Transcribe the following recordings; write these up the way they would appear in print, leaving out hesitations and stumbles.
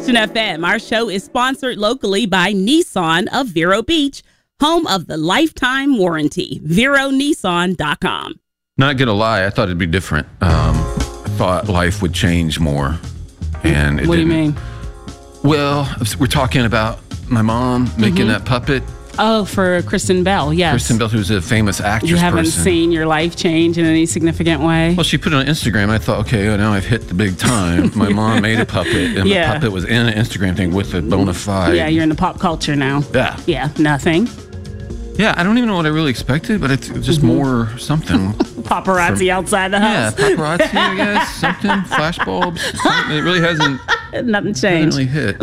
Christian FM. Our show is sponsored locally by Nissan of Vero Beach, home of the lifetime warranty. VeroNissan.com. Not gonna lie, I thought it'd be different. I thought life would change more, and it What do you didn't. mean? Well, we're talking about my mom making that puppet. Oh, for Kristen Bell, yes. Kristen Bell, who's a famous actress. You haven't person. seen your life change in any significant way? Well, she put it on Instagram. I thought, okay, well, now I've hit the big time. My mom made a puppet, and the puppet was in an Instagram thing with a bona fide. Yeah, you're in the pop culture now. Yeah. Yeah, nothing. Yeah, I don't even know what I really expected, but it's just more something. Paparazzi outside the house. Yeah, paparazzi, I guess. Something, flashbulbs. Something. It really hasn't Nothing changed. really hit.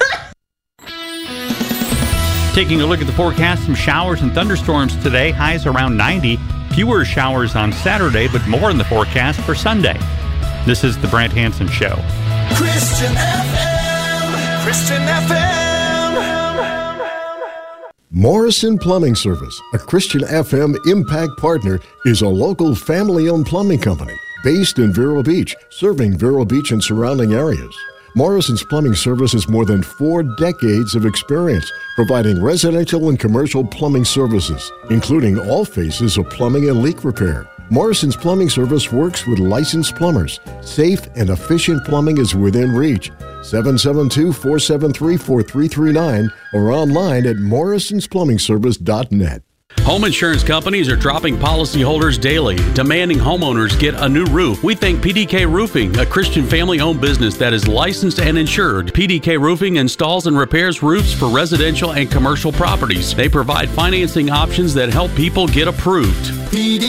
Taking a look at the forecast, some showers and thunderstorms today. Highs around 90. Fewer showers on Saturday, but more in the forecast for Sunday. This is the Brant Hansen Show. Christian FM. Christian FM. Morrison Plumbing Service, a Christian FM Impact partner, is a local family-owned plumbing company based in Vero Beach, serving Vero Beach and surrounding areas. Morrison's Plumbing Service has more than 4 decades of experience providing residential and commercial plumbing services, including all phases of plumbing and leak repair. Morrison's Plumbing Service works with licensed plumbers. Safe and efficient plumbing is within reach. 772-473-4339 or online at morrisonsplumbingservice.net. Home insurance companies are dropping policyholders daily, demanding homeowners get a new roof. We thank PDK Roofing, a Christian family-owned business that is licensed and insured. PDK Roofing installs and repairs roofs for residential and commercial properties. They provide financing options that help people get approved.